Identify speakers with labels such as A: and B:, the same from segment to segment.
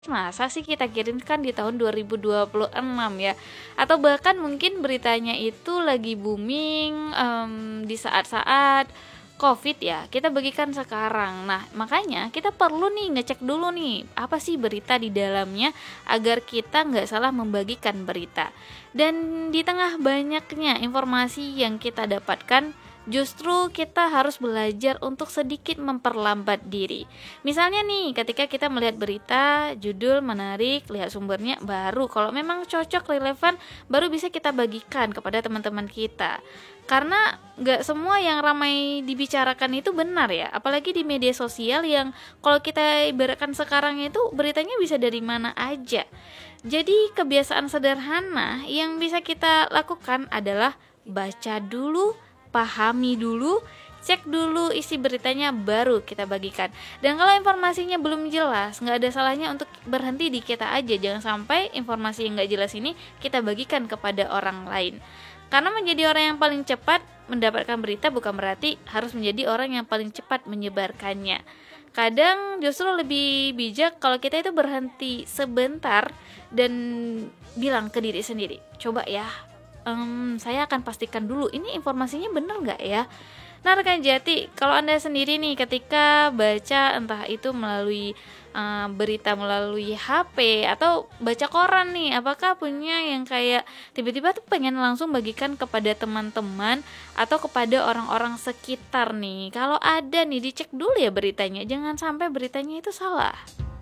A: Masa sih kita kirimkan di tahun 2026 ya? Atau bahkan mungkin beritanya itu lagi booming di saat-saat COVID ya, kita bagikan sekarang. Nah, makanya kita perlu nih ngecek dulu nih, apa sih berita di dalamnya agar kita nggak salah membagikan berita. Dan di tengah banyaknya informasi yang kita dapatkan, justru kita harus belajar untuk sedikit memperlambat diri. Misalnya nih, ketika kita melihat berita, judul menarik, lihat sumbernya, baru kalau memang cocok, relevan, baru bisa kita bagikan kepada teman-teman kita. Karena gak semua yang ramai dibicarakan itu benar ya, apalagi di media sosial yang kalau kita ibaratkan sekarang itu beritanya bisa dari mana aja. Jadi kebiasaan sederhana yang bisa kita lakukan adalah baca dulu, pahami dulu, cek dulu isi beritanya, baru kita bagikan. Dan kalau informasinya belum jelas, nggak ada salahnya untuk berhenti di kita aja. Jangan sampai informasi yang nggak jelas ini kita bagikan kepada orang lain. Karena menjadi orang yang paling cepat mendapatkan berita bukan berarti harus menjadi orang yang paling cepat menyebarkannya. Kadang justru lebih bijak kalau kita itu berhenti sebentar dan bilang ke diri sendiri, coba ya, saya akan pastikan dulu ini informasinya benar nggak ya. Nah rekan Jati, kalau Anda sendiri nih ketika baca entah itu melalui berita melalui HP atau baca koran nih, apakah punya yang kayak tiba-tiba tuh pengen langsung bagikan kepada teman-teman atau kepada orang-orang sekitar nih? Kalau ada nih, dicek dulu ya beritanya, jangan sampai beritanya itu salah.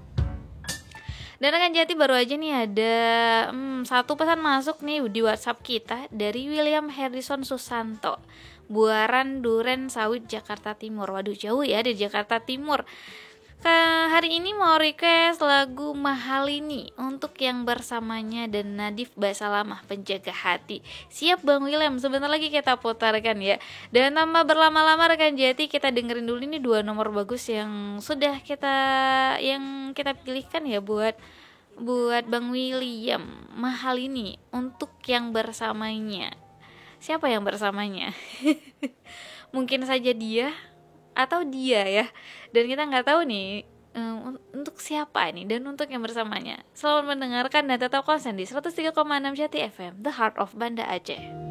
A: Dan rekan Jati, baru aja nih ada satu pesan masuk nih di WhatsApp kita dari William Harrison Susanto, Buaran Duren Sawit, Jakarta Timur. Waduh, jauh ya dari Jakarta Timur. Hari ini mau request lagu Mahalini untuk yang bersamanya dan Nadif Basalamah, Penjaga Hati. Siap Bang William, sebentar lagi kita putarkan ya. Dan tanpa berlama-lama rekan Jati, kita dengerin dulu ini dua nomor bagus yang sudah kita pilihkan ya buat Bang William. Mahalini untuk yang bersamanya. Siapa yang bersamanya? Mungkin saja dia atau dia ya, dan kita nggak tahu nih untuk siapa ini dan untuk yang bersamanya. Selamat mendengarkan dan tetap konsen di 103,6 Jati FM, The Heart of Banda Aceh.